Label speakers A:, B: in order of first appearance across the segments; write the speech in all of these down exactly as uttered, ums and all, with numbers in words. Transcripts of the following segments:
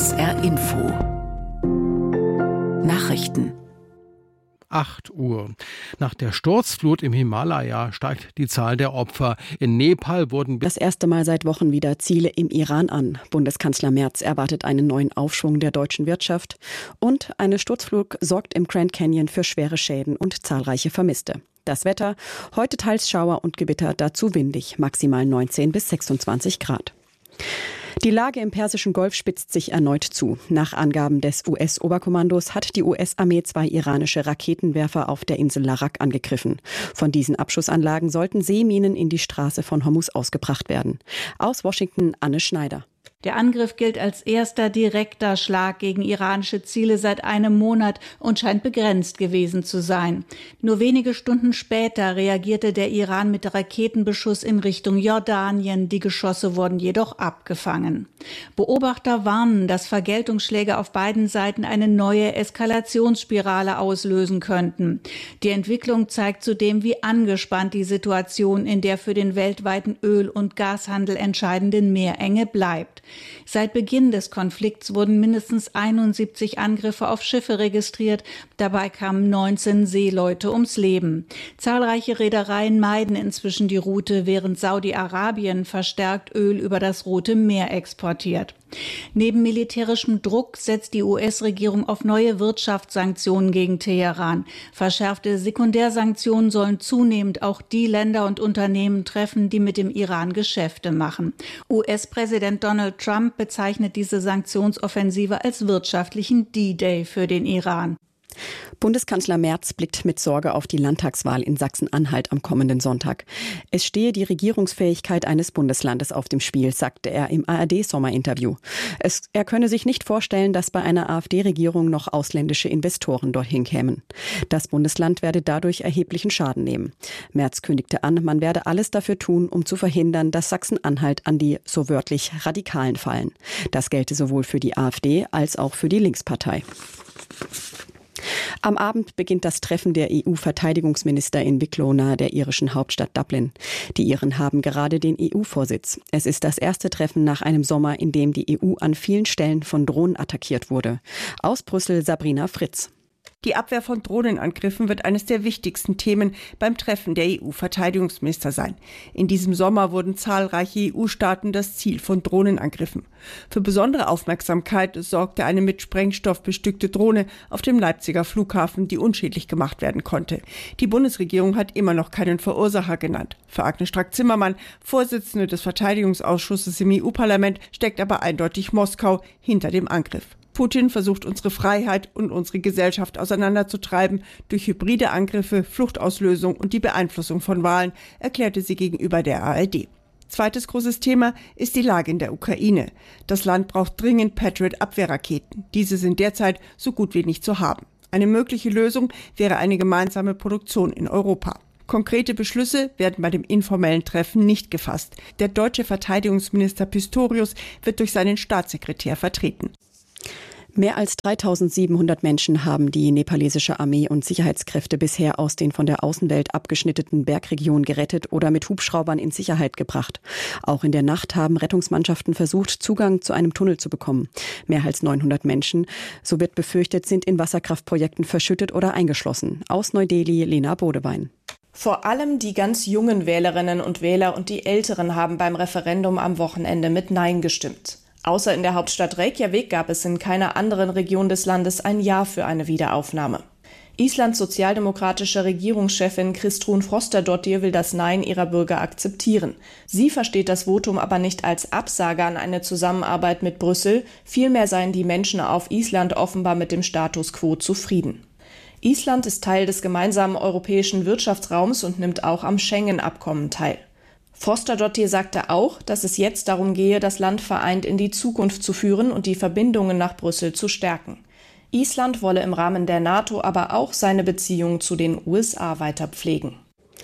A: S R Info Nachrichten.
B: acht Uhr. Nach der Sturzflut im Himalaya steigt die Zahl der Opfer. In Nepal wurden
C: das erste Mal seit Wochen wieder Ziele im Iran an. Bundeskanzler Merz erwartet einen neuen Aufschwung der deutschen Wirtschaft. Und eine Sturzflut sorgt im Grand Canyon für schwere Schäden und zahlreiche Vermisste. Das Wetter, heute teils Schauer und Gewitter, dazu windig, maximal neunzehn bis sechsundzwanzig Grad. Die Lage im Persischen Golf spitzt sich erneut zu. Nach Angaben des U S-Oberkommandos hat die U S-Armee zwei iranische Raketenwerfer auf der Insel Larak angegriffen. Von diesen Abschussanlagen sollten Seeminen in die Straße von Hormuz ausgebracht werden. Aus Washington Anne Schneider.
D: Der Angriff gilt als erster direkter Schlag gegen iranische Ziele seit einem Monat und scheint begrenzt gewesen zu sein. Nur wenige Stunden später reagierte der Iran mit Raketenbeschuss in Richtung Jordanien. Die Geschosse wurden jedoch abgefangen. Beobachter warnen, dass Vergeltungsschläge auf beiden Seiten eine neue Eskalationsspirale auslösen könnten. Die Entwicklung zeigt zudem, wie angespannt die Situation in der für den weltweiten Öl- und Gashandel entscheidenden Meerenge bleibt. Seit Beginn des Konflikts wurden mindestens einundsiebzig Angriffe auf Schiffe registriert. Dabei kamen neunzehn Seeleute ums Leben. Zahlreiche Reedereien meiden inzwischen die Route, während Saudi-Arabien verstärkt Öl über das Rote Meer exportiert. Neben militärischem Druck setzt die U S-Regierung auf neue Wirtschaftssanktionen gegen Teheran. Verschärfte Sekundärsanktionen sollen zunehmend auch die Länder und Unternehmen treffen, die mit dem Iran Geschäfte machen. U S-Präsident Donald Trump bezeichnet diese Sanktionsoffensive als wirtschaftlichen D-Day für den Iran.
C: Bundeskanzler Merz blickt mit Sorge auf die Landtagswahl in Sachsen-Anhalt am kommenden Sonntag. Es stehe die Regierungsfähigkeit eines Bundeslandes auf dem Spiel, sagte er im A R D-Sommerinterview. Es, er könne sich nicht vorstellen, dass bei einer AfD-Regierung noch ausländische Investoren dorthin kämen. Das Bundesland werde dadurch erheblichen Schaden nehmen. Merz kündigte an, man werde alles dafür tun, um zu verhindern, dass Sachsen-Anhalt an die so wörtlich Radikalen fallen. Das gelte sowohl für die AfD als auch für die Linkspartei. Am Abend beginnt das Treffen der E U-Verteidigungsminister in Wicklow nahe der irischen Hauptstadt Dublin. Die Iren haben gerade den E U-Vorsitz. Es ist das erste Treffen nach einem Sommer, in dem die E U an vielen Stellen von Drohnen attackiert wurde. Aus Brüssel Sabrina Fritz.
E: Die Abwehr von Drohnenangriffen wird eines der wichtigsten Themen beim Treffen der E U-Verteidigungsminister sein. In diesem Sommer wurden zahlreiche E U-Staaten das Ziel von Drohnenangriffen. Für besondere Aufmerksamkeit sorgte eine mit Sprengstoff bestückte Drohne auf dem Leipziger Flughafen, die unschädlich gemacht werden konnte. Die Bundesregierung hat immer noch keinen Verursacher genannt. Für Agnes Strack-Zimmermann, Vorsitzende des Verteidigungsausschusses im E U-Parlament, steckt aber eindeutig Moskau hinter dem Angriff. Putin versucht, unsere Freiheit und unsere Gesellschaft auseinanderzutreiben durch hybride Angriffe, Fluchtauslösung und die Beeinflussung von Wahlen, erklärte sie gegenüber der A R D. Zweites großes Thema ist die Lage in der Ukraine. Das Land braucht dringend Patriot-Abwehrraketen. Diese sind derzeit so gut wie nicht zu haben. Eine mögliche Lösung wäre eine gemeinsame Produktion in Europa. Konkrete Beschlüsse werden bei dem informellen Treffen nicht gefasst. Der deutsche Verteidigungsminister Pistorius wird durch seinen Staatssekretär vertreten.
C: Mehr als dreitausendsiebenhundert Menschen haben die nepalesische Armee und Sicherheitskräfte bisher aus den von der Außenwelt abgeschnittenen Bergregionen gerettet oder mit Hubschraubern in Sicherheit gebracht. Auch in der Nacht haben Rettungsmannschaften versucht, Zugang zu einem Tunnel zu bekommen. Mehr als neunhundert Menschen, so wird befürchtet, sind in Wasserkraftprojekten verschüttet oder eingeschlossen. Aus Neu-Delhi Lena Bodewein.
F: Vor allem die ganz jungen Wählerinnen und Wähler und die Älteren haben beim Referendum am Wochenende mit Nein gestimmt. Außer in der Hauptstadt Reykjavik gab es in keiner anderen Region des Landes ein Ja für eine Wiederaufnahme. Islands sozialdemokratische Regierungschefin Kristrún Frostadóttir will das Nein ihrer Bürger akzeptieren. Sie versteht das Votum aber nicht als Absage an eine Zusammenarbeit mit Brüssel, vielmehr seien die Menschen auf Island offenbar mit dem Status quo zufrieden. Island ist Teil des gemeinsamen europäischen Wirtschaftsraums und nimmt auch am Schengen-Abkommen teil. Frostadóttir sagte auch, dass es jetzt darum gehe, das Land vereint in die Zukunft zu führen und die Verbindungen nach Brüssel zu stärken. Island wolle im Rahmen der NATO aber auch seine Beziehungen zu den U S A weiter pflegen.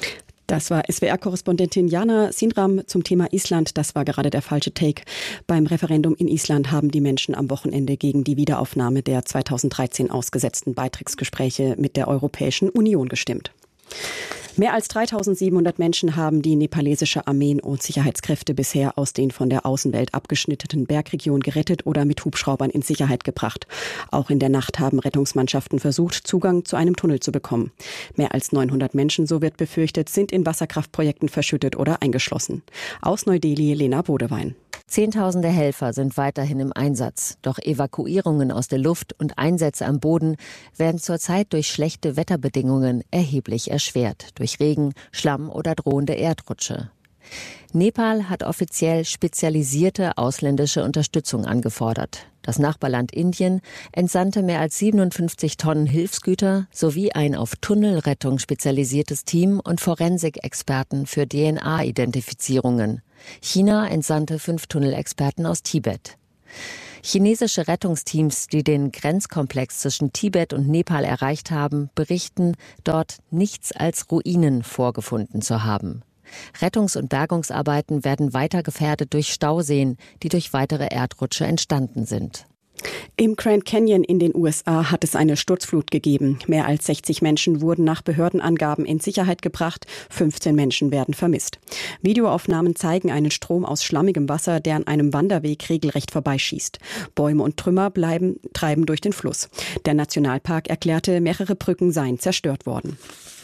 C: Das war S W R-Korrespondentin Jana Sinram zum Thema Island. Das war gerade der falsche Take. Beim Referendum in Island haben die Menschen am Wochenende gegen die Wiederaufnahme der zweitausenddreizehn ausgesetzten Beitrittsgespräche mit der Europäischen Union gestimmt. Mehr als dreitausendsiebenhundert Menschen haben die nepalesische Armeen und Sicherheitskräfte bisher aus den von der Außenwelt abgeschnittenen Bergregionen gerettet oder mit Hubschraubern in Sicherheit gebracht. Auch in der Nacht haben Rettungsmannschaften versucht, Zugang zu einem Tunnel zu bekommen. Mehr als neunhundert Menschen, so wird befürchtet, sind in Wasserkraftprojekten verschüttet oder eingeschlossen. Aus Neu-Delhi, Lena Bodewein.
A: Zehntausende Helfer sind weiterhin im Einsatz. Doch Evakuierungen aus der Luft und Einsätze am Boden werden zurzeit durch schlechte Wetterbedingungen erheblich erschwert. Durch Regen, Schlamm oder drohende Erdrutsche. Nepal hat offiziell spezialisierte ausländische Unterstützung angefordert. Das Nachbarland Indien entsandte mehr als siebenundfünfzig Tonnen Hilfsgüter sowie ein auf Tunnelrettung spezialisiertes Team und Forensikexperten für D N A-Identifizierungen. China entsandte fünf Tunnelexperten aus Tibet. Chinesische Rettungsteams, die den Grenzkomplex zwischen Tibet und Nepal erreicht haben, berichten, dort nichts als Ruinen vorgefunden zu haben. Rettungs- und Bergungsarbeiten werden weiter gefährdet durch Stauseen, die durch weitere Erdrutsche entstanden sind.
C: Im Grand Canyon in den U S A hat es eine Sturzflut gegeben. Mehr als sechzig Menschen wurden nach Behördenangaben in Sicherheit gebracht. fünfzehn Menschen werden vermisst. Videoaufnahmen zeigen einen Strom aus schlammigem Wasser, der an einem Wanderweg regelrecht vorbeischießt. Bäume und Trümmer bleiben, treiben durch den Fluss. Der Nationalpark erklärte, mehrere Brücken seien zerstört worden.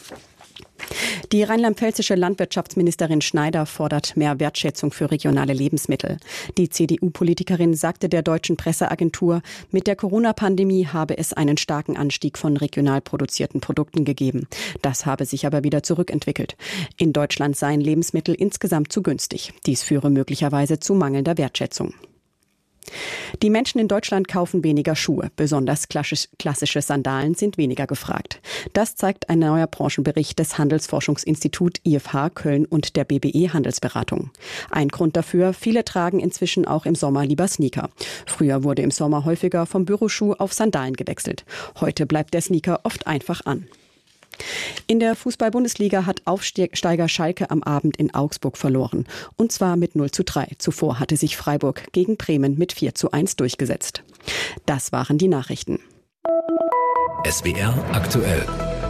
C: Die rheinland-pfälzische Landwirtschaftsministerin Schneider fordert mehr Wertschätzung für regionale Lebensmittel. Die C D U-Politikerin sagte der deutschen Presseagentur, mit der Corona-Pandemie habe es einen starken Anstieg von regional produzierten Produkten gegeben. Das habe sich aber wieder zurückentwickelt. In Deutschland seien Lebensmittel insgesamt zu günstig. Dies führe möglicherweise zu mangelnder Wertschätzung. Die Menschen in Deutschland kaufen weniger Schuhe. Besonders klassische Sandalen sind weniger gefragt. Das zeigt ein neuer Branchenbericht des Handelsforschungsinstitut I F H Köln und der B B E Handelsberatung. Ein Grund dafür, viele tragen inzwischen auch im Sommer lieber Sneaker. Früher wurde im Sommer häufiger vom Büroschuh auf Sandalen gewechselt. Heute bleibt der Sneaker oft einfach an. In der Fußball-Bundesliga hat Aufsteiger Schalke am Abend in Augsburg verloren. Und zwar mit null zu drei. Zuvor hatte sich Freiburg gegen Bremen mit vier zu eins durchgesetzt. Das waren die Nachrichten.
G: S W R aktuell.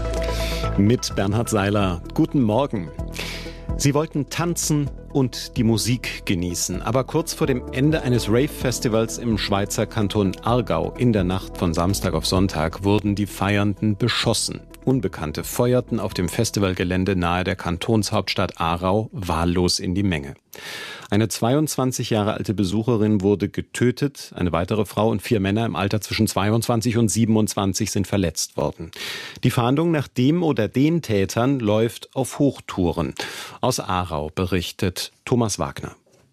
H: Mit Bernhard Seiler. Guten Morgen. Sie wollten tanzen und die Musik genießen. Aber kurz vor dem Ende eines Rave-Festivals im Schweizer Kanton Aargau in der Nacht von Samstag auf Sonntag wurden die Feiernden beschossen. Unbekannte feuerten auf dem Festivalgelände nahe der Kantonshauptstadt Aarau wahllos in die Menge. Eine zweiundzwanzig Jahre alte Besucherin wurde getötet, eine weitere Frau und vier Männer im Alter zwischen zweiundzwanzig und siebenundzwanzig sind verletzt worden. Die Fahndung nach dem oder den Tätern läuft auf Hochtouren. Aus Aarau berichtet Thomas Wagner.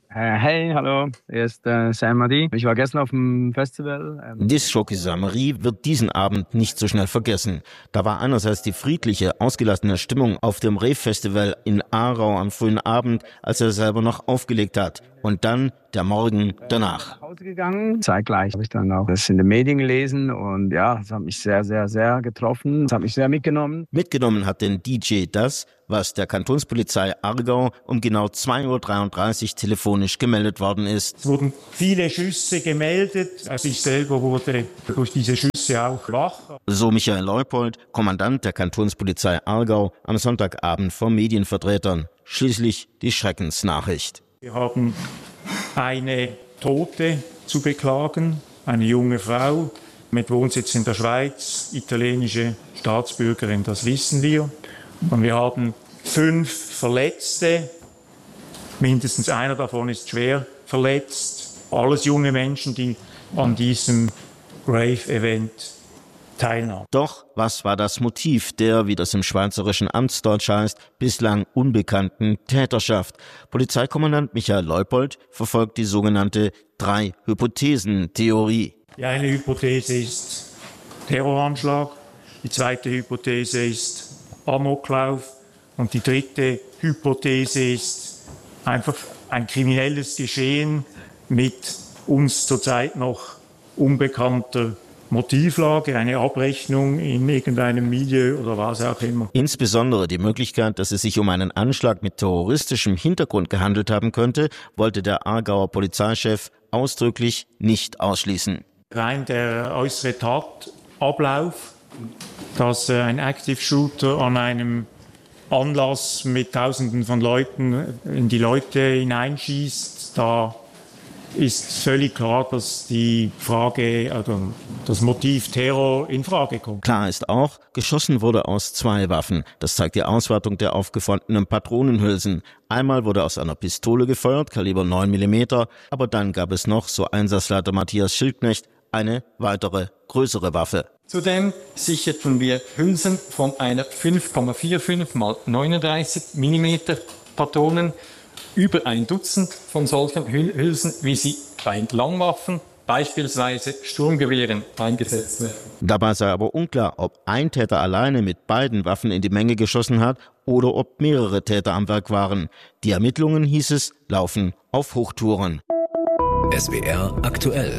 I: Hey, hallo, hier ist äh, Saint-Marie. Ich war gestern auf dem Festival. Ähm
J: Disc-Jockey Saint-Marie wird diesen Abend nicht so schnell vergessen. Da war einerseits die friedliche, ausgelassene Stimmung auf dem Rave-Festival in Aarau am frühen Abend, als er selber noch aufgelegt hat. Und dann der Morgen danach.
I: Nach Hause gegangen. Zeitgleich habe ich dann auch das in den Medien gelesen und ja, das hat mich sehr, sehr, sehr getroffen. Das hat mich sehr mitgenommen.
J: Mitgenommen hat den D J das, was der Kantonspolizei Aargau um genau zwei Uhr dreiunddreißig telefonisch gemeldet worden ist.
K: Es wurden viele Schüsse gemeldet. Also ich selber wurde durch diese Schüsse auch wach.
J: So Michael Leupold, Kommandant der Kantonspolizei Aargau, am Sonntagabend vor Medienvertretern. Schließlich die Schreckensnachricht.
K: Wir haben eine Tote zu beklagen, eine junge Frau mit Wohnsitz in der Schweiz, italienische Staatsbürgerin, das wissen wir. Und wir haben fünf Verletzte, mindestens einer davon ist schwer verletzt. Alles junge Menschen, die an diesem Rave-Event teilnahmen.
J: Doch was war das Motiv der, wie das im schweizerischen Amtsdeutsch heißt, bislang unbekannten Täterschaft? Polizeikommandant Michael Leupold verfolgt die sogenannte Drei-Hypothesen-Theorie.
K: Die eine Hypothese ist Terroranschlag, die zweite Hypothese ist Amoklauf und die dritte Hypothese ist einfach ein kriminelles Geschehen mit uns zurzeit noch unbekannter Motivlage, eine Abrechnung in irgendeinem Milieu oder was auch immer.
J: Insbesondere die Möglichkeit, dass es sich um einen Anschlag mit terroristischem Hintergrund gehandelt haben könnte, wollte der Aargauer Polizeichef ausdrücklich nicht ausschließen.
K: Rein der äußere Tatablauf, dass ein Active Shooter an einem Anlass mit Tausenden von Leuten in die Leute hineinschießt, da ist völlig klar, dass die Frage, also das Motiv Terror in Frage kommt.
J: Klar ist auch, geschossen wurde aus zwei Waffen. Das zeigt die Auswertung der aufgefundenen Patronenhülsen. Einmal wurde aus einer Pistole gefeuert, Kaliber neun Millimeter, aber dann gab es noch, so Einsatzleiter Matthias Schildknecht, eine weitere, größere Waffe.
L: Zudem sicherten wir Hülsen von einer fünf Komma fünfundvierzig mal neununddreißig Millimeter Patronen, über ein Dutzend von solchen Hülsen, wie sie bei Langwaffen, beispielsweise Sturmgewehren, eingesetzt werden.
J: Dabei sei aber unklar, ob ein Täter alleine mit beiden Waffen in die Menge geschossen hat oder ob mehrere Täter am Werk waren. Die Ermittlungen, hieß es, laufen auf Hochtouren.
G: S W R aktuell.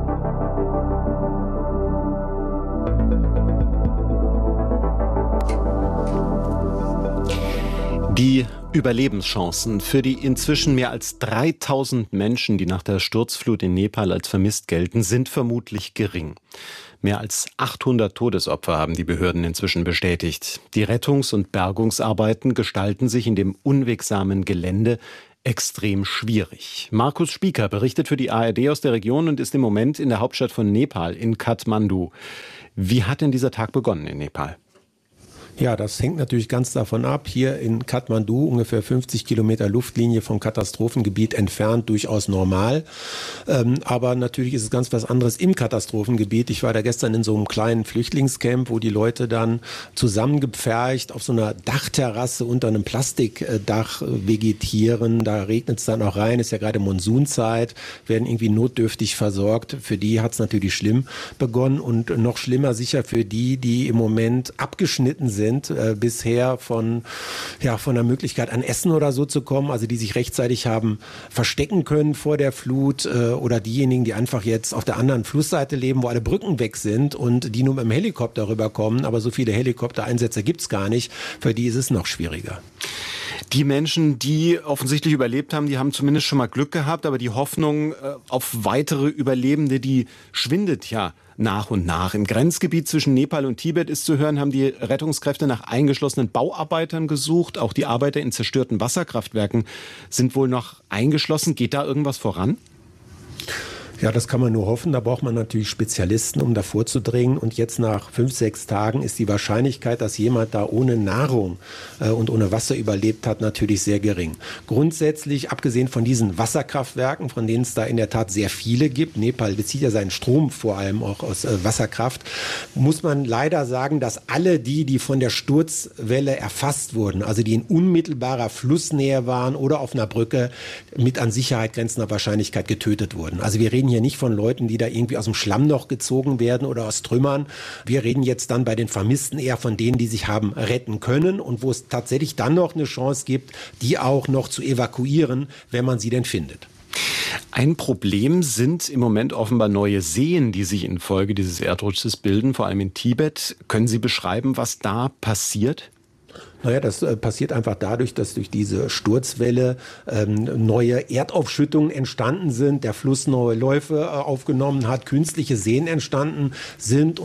H: Die Überlebenschancen für die inzwischen mehr als dreitausend Menschen, die nach der Sturzflut in Nepal als vermisst gelten, sind vermutlich gering. Mehr als achthundert Todesopfer haben die Behörden inzwischen bestätigt. Die Rettungs- und Bergungsarbeiten gestalten sich in dem unwegsamen Gelände extrem schwierig. Markus Spieker berichtet für die A R D aus der Region und ist im Moment in der Hauptstadt von Nepal, in Kathmandu. Wie hat denn dieser Tag begonnen in Nepal?
M: Ja, das hängt natürlich ganz davon ab. Hier in Kathmandu, ungefähr fünfzig Kilometer Luftlinie vom Katastrophengebiet entfernt, durchaus normal. Ähm, aber natürlich ist es ganz was anderes im Katastrophengebiet. Ich war da gestern in so einem kleinen Flüchtlingscamp, wo die Leute dann zusammengepfercht auf so einer Dachterrasse unter einem Plastikdach vegetieren. Da regnet es dann auch rein, ist ja gerade Monsunzeit, werden irgendwie notdürftig versorgt. Für die hat es natürlich schlimm begonnen und noch schlimmer sicher für die, die im Moment abgeschnitten sind. Sind, äh, bisher von, ja, von der Möglichkeit an Essen oder so zu kommen, also die sich rechtzeitig haben verstecken können vor der Flut äh, oder diejenigen, die einfach jetzt auf der anderen Flussseite leben, wo alle Brücken weg sind und die nur mit dem Helikopter rüberkommen, aber so viele Helikoptereinsätze gibt es gar nicht, für die ist es noch schwieriger.
H: Die Menschen, die offensichtlich überlebt haben, die haben zumindest schon mal Glück gehabt, aber die Hoffnung äh, auf weitere Überlebende, die schwindet ja nach und nach. Im Grenzgebiet zwischen Nepal und Tibet ist zu hören, haben die Rettungskräfte nach eingeschlossenen Bauarbeitern gesucht. Auch die Arbeiter in zerstörten Wasserkraftwerken sind wohl noch eingeschlossen. Geht da irgendwas voran?
M: Ja, das kann man nur hoffen. Da braucht man natürlich Spezialisten, um da vorzudringen. Und jetzt nach fünf, sechs Tagen ist die Wahrscheinlichkeit, dass jemand da ohne Nahrung äh, und ohne Wasser überlebt hat, natürlich sehr gering. Grundsätzlich, abgesehen von diesen Wasserkraftwerken, von denen es da in der Tat sehr viele gibt, Nepal bezieht ja seinen Strom vor allem auch aus äh, Wasserkraft, muss man leider sagen, dass alle die, die von der Sturzwelle erfasst wurden, also die in unmittelbarer Flussnähe waren oder auf einer Brücke, mit an Sicherheit grenzender Wahrscheinlichkeit getötet wurden. Also wir reden hier nicht von Leuten, die da irgendwie aus dem Schlamm noch gezogen werden oder aus Trümmern. Wir reden jetzt dann bei den Vermissten eher von denen, die sich haben retten können und wo es tatsächlich dann noch eine Chance gibt, die auch noch zu evakuieren, wenn man sie denn findet.
H: Ein Problem sind im Moment offenbar neue Seen, die sich infolge dieses Erdrutsches bilden, vor allem in Tibet. Können Sie beschreiben, was da passiert?
M: Naja, das äh, passiert einfach dadurch, dass durch diese Sturzwelle ähm, neue Erdaufschüttungen entstanden sind, der Fluss neue Läufe äh, aufgenommen hat, künstliche Seen entstanden sind